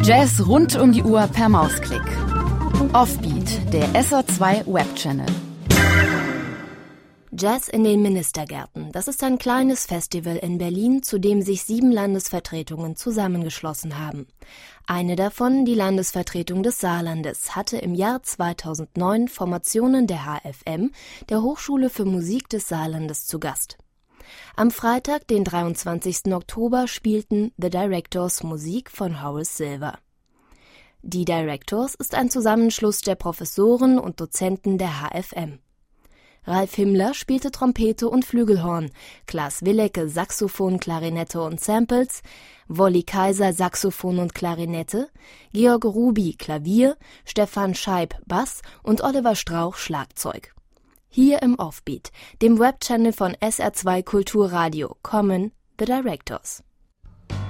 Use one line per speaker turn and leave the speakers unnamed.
Jazz rund um die Uhr per Mausklick. Offbeat, der SR2 Webchannel.
Jazz in den Ministergärten. Das ist ein kleines Festival in Berlin, zu dem sich 7 Landesvertretungen zusammengeschlossen haben. Eine davon, die Landesvertretung des Saarlandes, hatte im Jahr 2009 Formationen der HFM, der Hochschule für Musik des Saarlandes, zu Gast. Am Freitag, den 23. Oktober, spielten The Directors Musik von Horace Silver. Die Directors ist ein Zusammenschluss der Professoren und Dozenten der HFM. Ralf Himmler spielte Trompete und Flügelhorn, Klaas Willecke Saxophon, Klarinette und Samples, Wolli Kaiser Saxophon und Klarinette, Georg Ruby Klavier, Stefan Scheib Bass und Oliver Strauch Schlagzeug. Hier im Offbeat, dem Webchannel von SR2 Kulturradio, kommen The Directors.